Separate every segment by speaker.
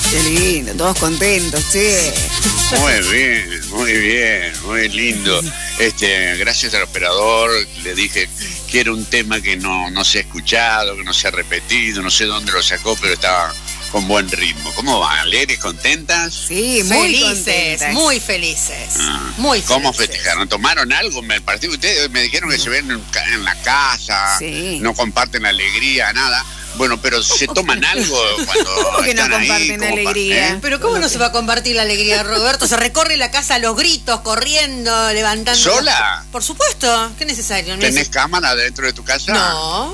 Speaker 1: Qué lindo, todos contentos, che.
Speaker 2: Muy lindo. Gracias al operador, le dije, quiero un tema que no se ha escuchado, que no se ha repetido, no sé dónde lo sacó, pero estaba con buen ritmo. ¿Cómo va? ¿Alegres, contentas?
Speaker 1: Sí, muy
Speaker 3: felices,
Speaker 1: contentas.
Speaker 3: muy felices. Muy
Speaker 2: ¿Cómo
Speaker 3: felices.
Speaker 2: festejaron? ¿Tomaron algo? Me pareció que ustedes me dijeron que se ven en la casa,
Speaker 1: Sí.
Speaker 2: no comparten alegría, nada. Bueno, pero ¿se toman algo cuando
Speaker 1: ¿Cómo que no
Speaker 2: están ahí?
Speaker 1: comparten
Speaker 2: Como
Speaker 1: alegría?
Speaker 3: Pero ¿cómo no se va a compartir la alegría, Roberto? Se recorre la casa a los gritos, corriendo, levantando...
Speaker 2: ¿Sola?
Speaker 3: Por supuesto, ¿qué es necesario?
Speaker 2: ¿Tenés cámara dentro de tu casa?
Speaker 3: No,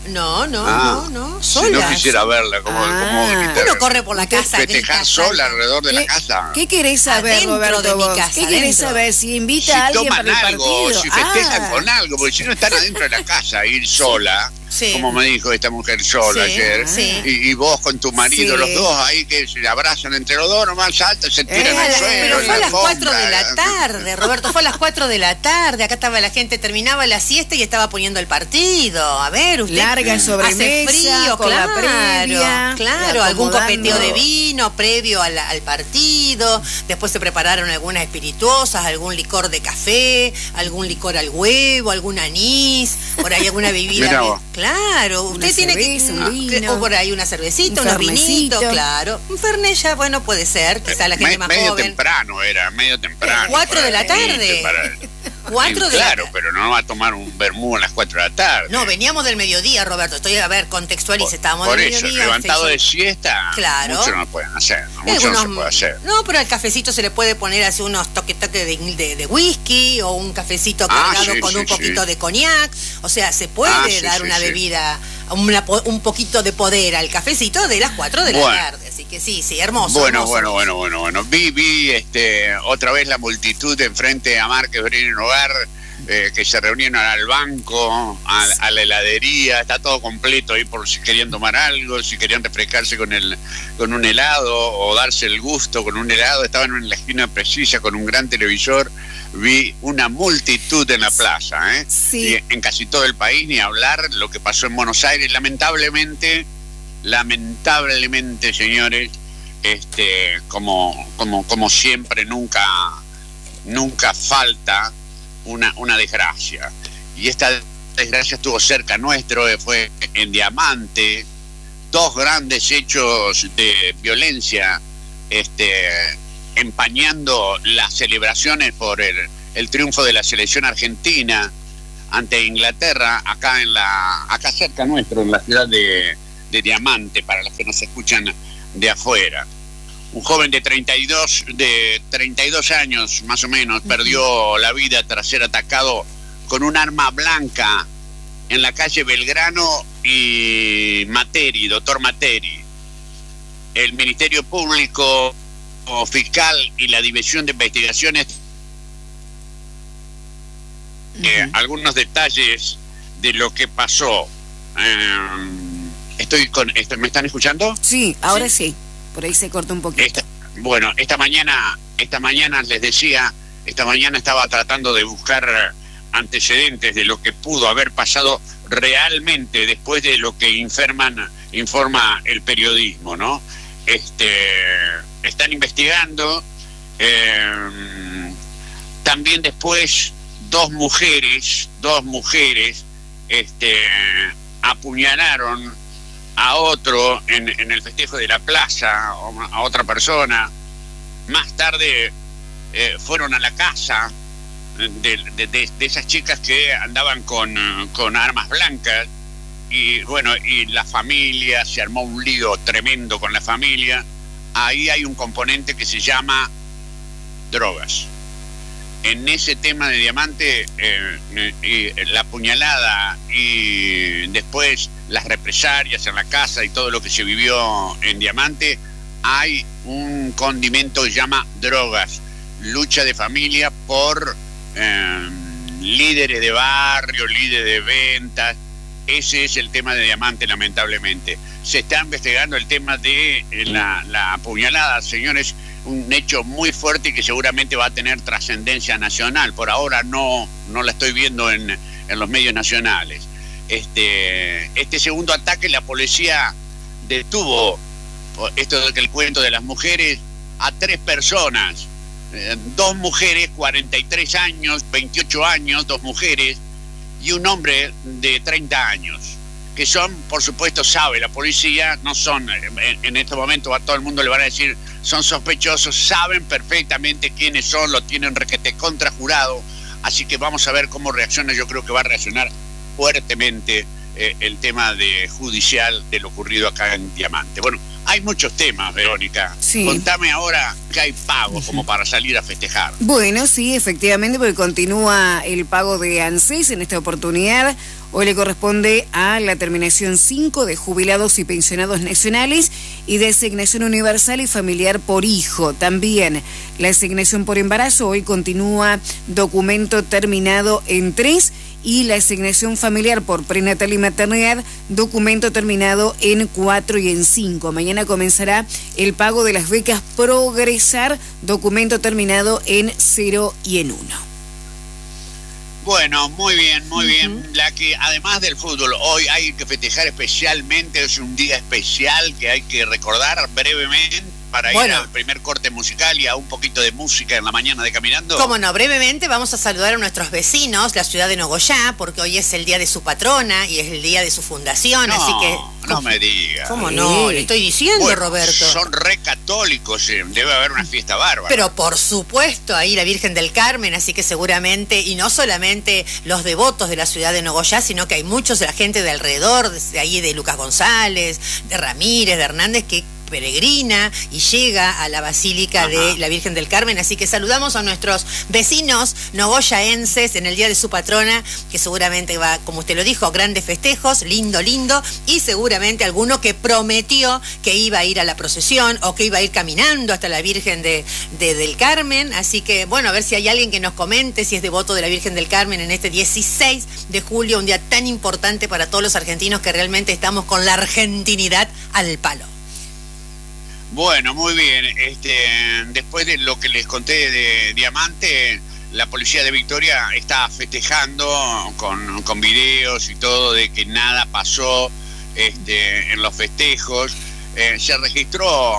Speaker 2: Si
Speaker 3: sola.
Speaker 2: no quisiera verla, como gritar.
Speaker 3: Uno corre por la casa,
Speaker 2: Festejar
Speaker 3: grita,
Speaker 2: sola
Speaker 3: salta.
Speaker 2: alrededor de la casa.
Speaker 1: ¿Qué querés saber,
Speaker 3: Adentro
Speaker 1: Roberto,
Speaker 3: de mi
Speaker 1: vos?
Speaker 3: casa,
Speaker 1: ¿Qué querés
Speaker 3: adentro.
Speaker 1: saber? Si invita
Speaker 2: Si
Speaker 1: a alguien
Speaker 2: toman
Speaker 1: para el
Speaker 2: algo,
Speaker 1: partido.
Speaker 2: si festejan con algo, porque si no están adentro de la casa, ir sola,
Speaker 3: Sí.
Speaker 2: como me dijo esta mujer sola
Speaker 3: Sí,
Speaker 2: ayer,
Speaker 3: sí.
Speaker 2: y vos con tu marido,
Speaker 1: Sí.
Speaker 2: los dos ahí que se abrazan entre los dos, nomás saltan, se tiran al suelo.
Speaker 3: Pero
Speaker 2: en
Speaker 3: fue a
Speaker 2: la
Speaker 3: las 4 de
Speaker 2: alfombra.
Speaker 3: la tarde, Roberto, fue a las 4 de la tarde. Acá estaba la gente, terminaba la siesta y estaba poniendo el partido. A ver, usted.
Speaker 1: Larga
Speaker 3: Hace
Speaker 1: sobremesa,
Speaker 3: frío,
Speaker 1: con la
Speaker 3: claro,
Speaker 1: previa,
Speaker 3: claro, algún
Speaker 1: acomodando.
Speaker 3: copeteo de vino previo al partido. Después se prepararon algunas espirituosas, algún licor de café, algún licor al huevo, algún anís, por ahí alguna bebida.
Speaker 2: Mirá vos.
Speaker 3: Claro, usted tiene
Speaker 1: cerveza, un vino.
Speaker 3: o por ahí una cervecita,
Speaker 1: Un
Speaker 3: unos vinitos,
Speaker 1: fernecito.
Speaker 3: claro. Un fernet ya, bueno, puede ser, quizá la gente más
Speaker 2: medio
Speaker 3: joven.
Speaker 2: temprano era, medio temprano.
Speaker 3: 4 de la
Speaker 2: para
Speaker 3: tarde.
Speaker 2: irse, para-
Speaker 3: 4 de la
Speaker 2: Claro,
Speaker 3: tarde.
Speaker 2: pero no va a tomar un vermú a las 4 de la tarde.
Speaker 3: No, veníamos del mediodía, Roberto. Estoy a ver, contextualice. Estábamos
Speaker 2: Por
Speaker 3: del
Speaker 2: eso,
Speaker 3: mediodía.
Speaker 2: levantado de
Speaker 3: Facebook.
Speaker 2: siesta,
Speaker 3: Claro.
Speaker 2: mucho no pueden hacer, ¿no? Mucho
Speaker 3: Algunos-
Speaker 2: no se puede hacer.
Speaker 3: No, pero al cafecito se le puede poner así unos toques de whisky o un cafecito cargado
Speaker 2: sí,
Speaker 3: con
Speaker 2: sí,
Speaker 3: un poquito
Speaker 2: sí.
Speaker 3: de coñac. O sea, se puede
Speaker 2: Sí,
Speaker 3: dar
Speaker 2: sí,
Speaker 3: una
Speaker 2: sí.
Speaker 3: bebida, un poquito de poder al cafecito de las 4 de la
Speaker 2: Bueno.
Speaker 3: tarde. Así que sí, hermoso.
Speaker 2: Bueno,
Speaker 3: hermoso.
Speaker 2: bueno. Vi otra vez la multitud enfrente a Márquez Briner Hogar, que se reunieron al banco, a la heladería, está todo completo ahí por si querían tomar algo, si querían refrescarse con un helado o darse el gusto con un helado, estaban en la esquina precisa con un gran televisor. Vi una multitud en la plaza,
Speaker 1: Sí.
Speaker 2: Y en casi todo el país, ni hablar lo que pasó en Buenos Aires, lamentablemente, señores, como siempre, nunca falta una desgracia. Y esta desgracia estuvo cerca nuestro, fue en Diamante, 2 grandes hechos de violencia, empañando las celebraciones por el triunfo de la selección argentina ante Inglaterra, acá cerca nuestro, en la ciudad de Diamante, para los que nos escuchan de afuera. Un joven de 32 años, más o menos, perdió la vida tras ser atacado con un arma blanca en la calle Belgrano y Doctor Materi. El Ministerio Público, Fiscal y la División de Investigaciones, algunos detalles de lo que pasó. ¿Me están escuchando?
Speaker 1: Sí, ahora sí. Por ahí se corta un poquito.
Speaker 2: Esta mañana les decía, esta mañana estaba tratando de buscar antecedentes de lo que pudo haber pasado realmente después de lo que informa el periodismo, ¿no? Están investigando. También después dos mujeres apuñalaron a otro en el festejo de la plaza, a otra persona. Más tarde fueron a la casa de esas chicas que andaban con armas blancas, y bueno, y la familia, se armó un lío tremendo con la familia. Ahí hay un componente que se llama drogas. En ese tema de Diamante, la puñalada y después las represalias en la casa y todo lo que se vivió en Diamante, hay un condimento que se llama drogas, lucha de familia por líderes de barrio, líderes de ventas. Ese es el tema de Diamante, lamentablemente. Se está investigando el tema de la puñalada, señores, un hecho muy fuerte y que seguramente va a tener trascendencia nacional. Por ahora no la estoy viendo en los medios nacionales. Este segundo ataque, la policía detuvo esto de que el cuento de las mujeres, a 3 personas, 2 mujeres, 43 años, 28 años, 2 mujeres, y un hombre de 30 años, que son, por supuesto, sabe la policía, no son, en este momento a todo el mundo le van a decir, son sospechosos, saben perfectamente quiénes son, lo tienen requete contrajurado, así que vamos a ver cómo reacciona. Yo creo que va a reaccionar fuertemente el tema judicial de lo ocurrido acá en Diamante. Bueno, hay muchos temas, Verónica.
Speaker 1: Sí.
Speaker 2: Contame ahora que hay pago como para salir a festejar.
Speaker 1: Bueno, sí, efectivamente, porque continúa el pago de ANSES en esta oportunidad. Hoy le corresponde a la terminación 5 de jubilados y pensionados nacionales y de asignación universal y familiar por hijo. También la asignación por embarazo hoy continúa documento terminado en 3 y la asignación familiar por prenatal y maternidad documento terminado en 4 y en 5. Mañana comenzará el pago de las becas Progresar, documento terminado en 0 y en 1.
Speaker 2: Bueno, muy bien, muy bien. La que además del fútbol, hoy hay que festejar especialmente, es un día especial que hay que recordar brevemente para ir al primer corte musical y a un poquito de música en la mañana de Caminando.
Speaker 3: Cómo no, brevemente vamos a saludar a nuestros vecinos, la ciudad de Nogoyá, porque hoy es el día de su patrona y es el día de su fundación, así que...
Speaker 2: No me digas.
Speaker 3: ¿Cómo no? Le estoy diciendo,
Speaker 2: bueno,
Speaker 3: Roberto.
Speaker 2: Son re católicos, debe haber una fiesta bárbara.
Speaker 3: Pero por supuesto, ahí la Virgen del Carmen, así que seguramente, y no solamente los devotos de la ciudad de Nogoyá, sino que hay muchos de la gente de alrededor, de ahí de Lucas González, de Ramírez, de Hernández, que peregrina y llega a la Basílica de la Virgen del Carmen, así que saludamos a nuestros vecinos nogoyaenses en el día de su patrona, que seguramente va, como usted lo dijo, grandes festejos, lindo, y seguramente alguno que prometió que iba a ir a la procesión o que iba a ir caminando hasta la Virgen del Carmen, así que bueno, a ver si hay alguien que nos comente si es devoto de la Virgen del Carmen en este 16 de julio, un día tan importante para todos los argentinos que realmente estamos con la argentinidad al palo.
Speaker 2: Bueno, muy bien. Después de lo que les conté de Diamante, la policía de Victoria está festejando con videos y todo de que nada pasó en los festejos. Se registró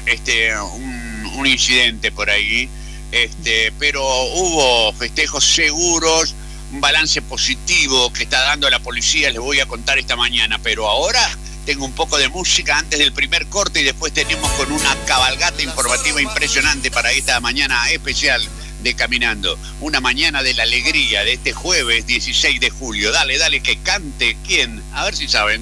Speaker 2: un incidente por ahí, pero hubo festejos seguros, un balance positivo que está dando la policía, les voy a contar esta mañana, pero ahora tengo un poco de música antes del primer corte y después tenemos con una cabalgata informativa impresionante para esta mañana especial de Caminando. Una mañana de la alegría de este jueves 16 de julio. Dale, que cante. ¿Quién? A ver si saben.